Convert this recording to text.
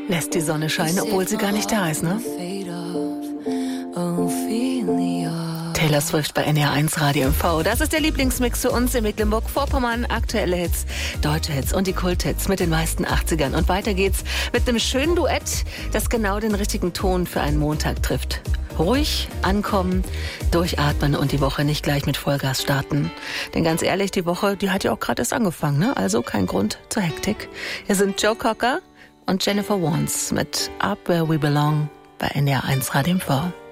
lässt die Sonne scheinen, obwohl sie gar nicht da ist, ne? Taylor Swift bei NR1 Radio MV. Das ist der Lieblingsmix für uns in Mecklenburg-Vorpommern. Aktuelle Hits, deutsche Hits und die Kulthits mit den meisten 80ern. Und weiter geht's mit einem schönen Duett, das genau den richtigen Ton für einen Montag trifft. Ruhig ankommen, durchatmen und die Woche nicht gleich mit Vollgas starten. Denn ganz ehrlich, die Woche, die hat ja auch gerade erst angefangen, ne? Also kein Grund zur Hektik. Hier sind Joe Cocker und Jennifer Warnes mit Up Where We Belong bei NR1 Radio MV.